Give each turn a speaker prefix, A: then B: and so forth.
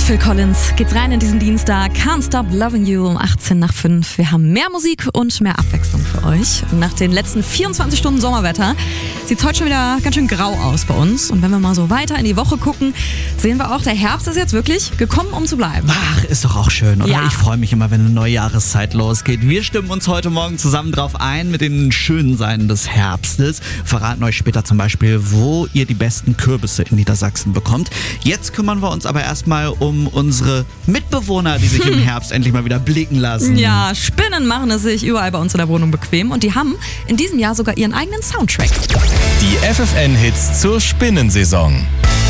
A: Phil Collins geht's rein in diesen Dienstag. Can't Stop Loving You um 18 nach 5. Wir haben mehr Musik und mehr Abwechslung für euch. Und nach den letzten 24 Stunden Sommerwetter sieht's heute schon wieder ganz schön grau aus bei uns. Und wenn wir mal so weiter in die Woche gucken, sehen wir auch, der Herbst ist jetzt wirklich gekommen, um zu bleiben.
B: Ach, ist doch auch schön, oder?
A: Ja.
B: Ich freue mich immer, wenn eine neue Jahreszeit losgeht. Wir stimmen uns heute Morgen zusammen drauf ein mit den schönen Seiten des Herbstes. Verraten euch später zum Beispiel, wo ihr die besten Kürbisse in Niedersachsen bekommt. Jetzt kümmern wir uns aber erstmal um unsere Mitbewohner, die sich im Herbst endlich mal wieder blicken lassen.
A: Ja, Spinnen machen es sich überall bei uns in der Wohnung bequem. Und die haben in diesem Jahr sogar ihren eigenen Soundtrack.
C: Die FFN-Hits zur Spinnensaison.